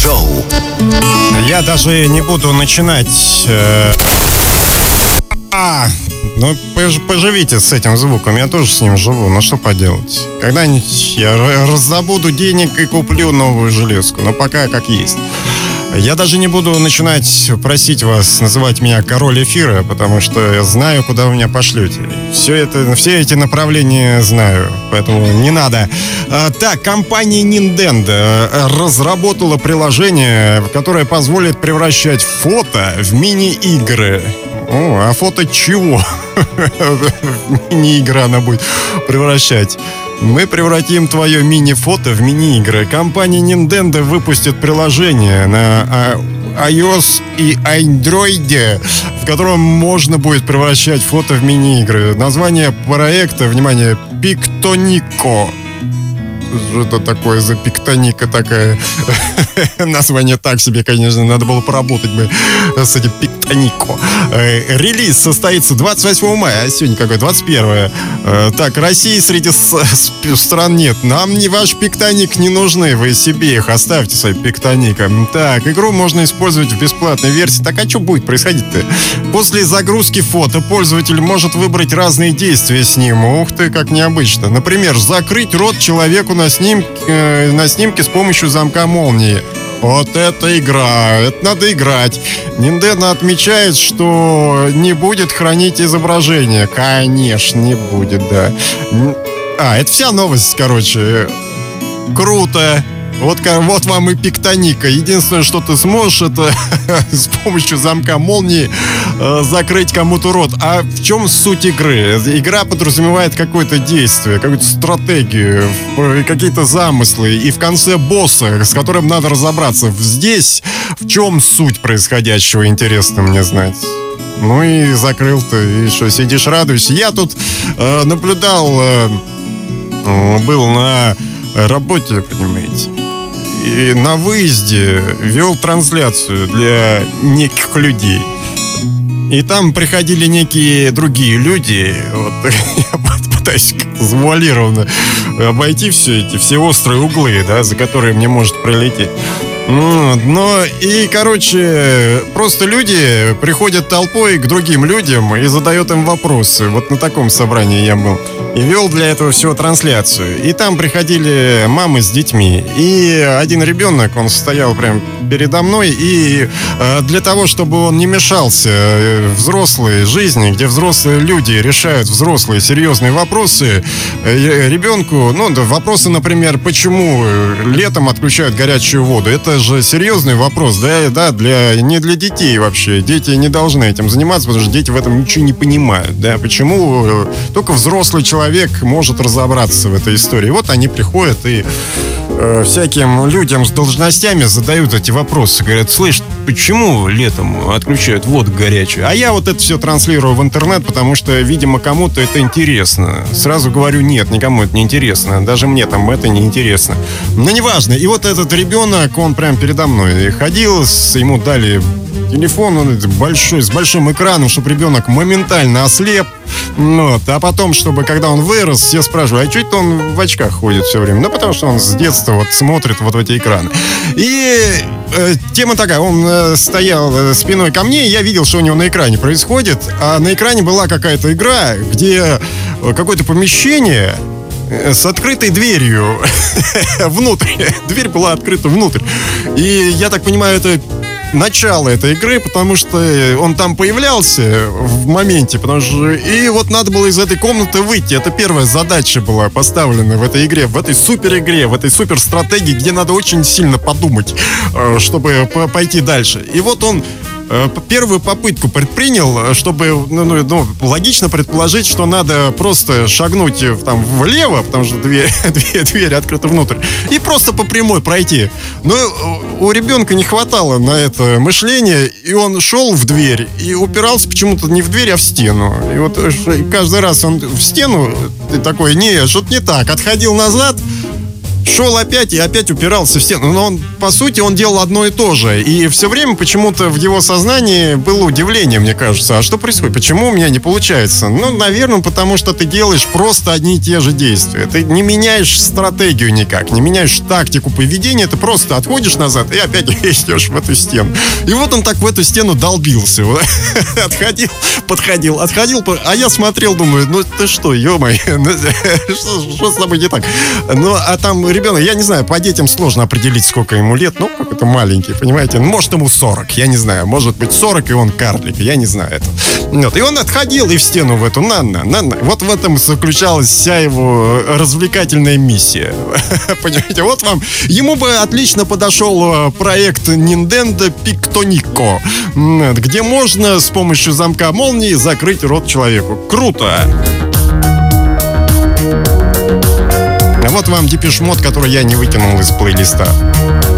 Шоу. Я даже не буду начинать. Ну, поживите с этим звуком, я тоже с ним живу, ну что поделать. Когда-нибудь я раздобуду денег и куплю новую железку, но пока как есть. Я даже не буду начинать просить вас называть меня король эфира, потому что я знаю, куда вы меня пошлете. Все эти направления знаю, поэтому не надо. Так, компания Nintendo разработала приложение, которое позволит превращать фото в мини-игры. А фото чего? Мини-игры она будет превращать. Мы превратим твое мини-фото в мини-игры. Компания Nintendo выпустит приложение на iOS и Android, в котором можно будет превращать фото в мини-игры. Название проекта, внимание, Pictonico. Что это такое за пиктоника такая? Название так себе, конечно, надо было поработать бы с этим пиктонико. Релиз состоится 28 мая, а сегодня какое? 21. Так, России среди стран нет. Нам не ваш пиктоник не нужны, вы себе их оставьте, свои пиктоника. Так, игру можно использовать в бесплатной версии. Так, а что будет происходить-то? После загрузки фото пользователь может выбрать разные действия с ним. Ух ты, как необычно. Например, закрыть рот человеку на снимке с помощью замка молнии. Вот это игра, это надо играть. Nintendo отмечает, что не будет хранить изображение. Конечно, не будет, да. Это вся новость, короче. Круто. Вот вам и пиктоника. Единственное, что ты сможешь, это с помощью замка молнии закрыть кому-то рот. А в чем суть игры? Игра подразумевает какое-то действие, какую-то стратегию, какие-то замыслы. И в конце босса, с которым надо разобраться. Здесь в чем суть происходящего, интересно мне знать. Ну и закрыл ты, и что, сидишь, радуешься. Я тут наблюдал, был на работе, понимаете, и на выезде вел трансляцию для неких людей. И там приходили некие другие люди. Вот, я пытаюсь как-то завуалированно обойти все острые углы, да, за которые мне может прилететь. Но и, короче, просто люди приходят толпой к другим людям и задают им вопросы. Вот на таком собрании я был. И вел для этого всего трансляцию. И там приходили мамы с детьми. И один ребенок, он стоял прям передо мной. И для того, чтобы он не мешался взрослой жизни, где взрослые люди решают взрослые серьезные вопросы, ребенку, вопросы, например, почему летом отключают горячую воду. Это же серьезный вопрос, да, не для детей вообще. Дети не должны этим заниматься, потому что дети в этом ничего не понимают, да. Почему только взрослый человек может разобраться в этой истории. Вот они приходят и всяким людям с должностями задают эти вопросы. Говорят, слышь, почему летом отключают воду горячую? А я вот это все транслирую в интернет, потому что, видимо, кому-то это интересно. Сразу говорю, нет, никому это не интересно. Даже мне там это не интересно. Но неважно. И вот этот ребенок, он прям передо мной ходил, ему дали телефон, он большой, с большим экраном, чтобы ребенок моментально ослеп. А потом, чтобы, когда он вырос, все спрашивают, а что это он в очках ходит все время? Потому что он с детства вот смотрит вот в эти экраны. И тема такая, он стоял спиной ко мне, и я видел, что у него на экране происходит. А на экране была какая-то игра, где какое-то помещение с открытой дверью внутрь. Дверь была открыта внутрь. И я так понимаю, это начало этой игры, потому что он там появлялся в моменте, и вот надо было из этой комнаты выйти. Это первая задача была поставлена в этой игре, в этой супер игре, в этой супер стратегии, где надо очень сильно подумать, чтобы пойти дальше. И вот он первую попытку предпринял, чтобы логично предположить, что надо просто шагнуть там влево, потому что дверь открыта внутрь, и просто по прямой пройти. Но у ребенка не хватало на это мышления, и он шел в дверь и упирался почему-то не в дверь, а в стену. И вот каждый раз он в стену такой, не, что-то не так, отходил назад, шел опять и опять упирался в стену. Но он, по сути, он делал одно и то же. И все время почему-то в его сознании было удивление, мне кажется. А что происходит? Почему у меня не получается? Ну, наверное, потому что ты делаешь просто одни и те же действия. Ты не меняешь стратегию никак, не меняешь тактику поведения. Ты просто отходишь назад и опять идешь в эту стену. И вот он так в эту стену долбился. Отходил, подходил, отходил. А я смотрел, думаю, ну ты что, ё-моё, что с тобой не так? Ну, а там ребенок, я не знаю, по детям сложно определить, сколько ему лет. Ну, какой-то маленький, понимаете? Может, ему 40, я не знаю. Может быть, 40, и он карлик, я не знаю это. Вот. И он отходил и в стену в эту, на. Вот в этом заключалась вся его развлекательная миссия. Понимаете, вот вам. Ему бы отлично подошел проект Nintendo Pictonico, где можно с помощью замка молнии закрыть рот человеку. Круто! А вот вам Депеш Мод, который я не выкинул из плейлиста.